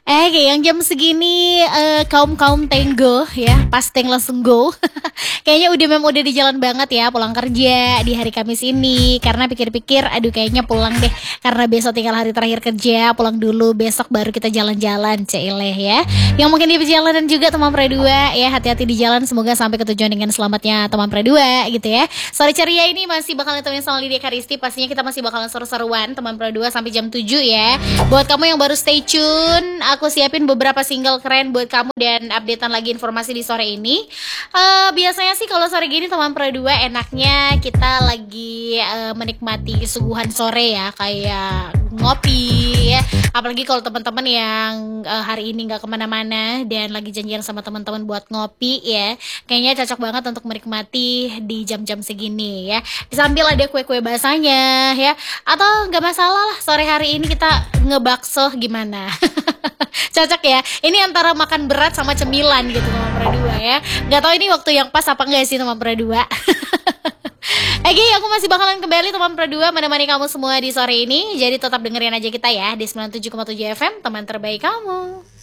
Kayak yang jam segini kaum-kaum tenggo ya, pas teng langsung go. Kayaknya udah di jalan banget ya pulang kerja di hari Kamis ini. Karena pikir-pikir aduh kayaknya pulang deh. Karena besok tinggal hari terakhir kerja, pulang dulu besok baru kita jalan-jalan, ceileh ya. Yang mungkin di perjalanan juga teman Pre2 ya, hati-hati di jalan, semoga sampai ke tujuan dengan selamatnya teman Pre2 gitu ya. Sore ceria ini masih bakal ditemenin sama Lydia Karisti, pastinya kita masih bakalan seru-seruan teman Pre2 sampai jam 7 ya. Buat kamu yang baru stay tune, aku siapin beberapa single keren buat kamu dan updatean lagi informasi di sore ini. Biasanya sih kalau sore gini teman Pre2 enaknya kita lagi menikmati suguhan sore ya, kayak ngopi ya. Apalagi kalau teman-teman yang hari ini nggak kemana-mana dan lagi janjian sama teman-teman buat ngopi ya, kayaknya cocok banget untuk menikmati di jam-jam segini ya. Sambil ada kue-kue basahnya ya, atau nggak masalah lah sore hari ini kita ngebakso gimana. Cocok ya, ini antara makan berat sama cemilan gitu teman Pre2 ya. Nggak tahu ini waktu yang pas apa enggak sih teman Pre2. Oke, aku masih bakalan kembali teman Pre2 menemani kamu semua di sore ini. Jadi tetap dengerin aja kita ya di 97,7 FM, teman terbaik kamu.